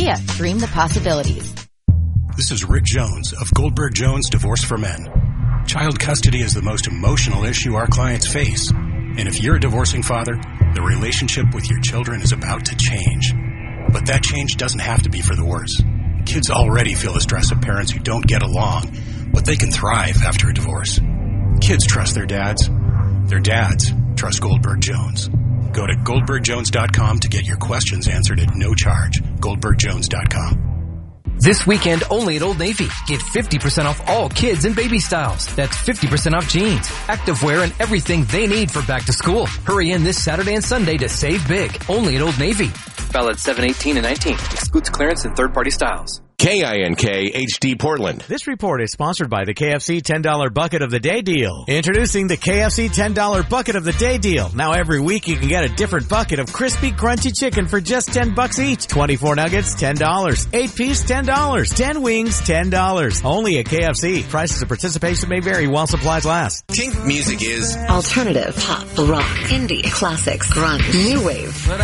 Kia. Dream the possibilities. This is Rick Jones of Goldberg Jones Divorce for Men. Child custody is the most emotional issue our clients face. And if you're a divorcing father, the relationship with your children is about to change. But that change doesn't have to be for the worse. Kids already feel the stress of parents who don't get along, but they can thrive after a divorce. Kids trust their dads. Their dads trust Goldberg Jones. Go to GoldbergJones.com to get your questions answered at no charge. GoldbergJones.com. This weekend only at Old Navy. Get 50% off all kids and baby styles. That's 50% off jeans, activewear, and everything they need for back to school. Hurry in this Saturday and Sunday to save big. Only at Old Navy. Valid 7/18 and 19. Excludes clearance and third-party styles. KINK HD Portland. This report is sponsored by the KFC $10 Bucket of the Day Deal. Introducing the KFC $10 Bucket of the Day Deal. Now every week you can get a different bucket of crispy, crunchy chicken for just $10 each. 24 nuggets, $10. 8-piece, $10. 10 wings, $10. Only at KFC. Prices of participation may vary while supplies last. Tink music is alternative, pop, rock, indie, classics, grunge, new wave.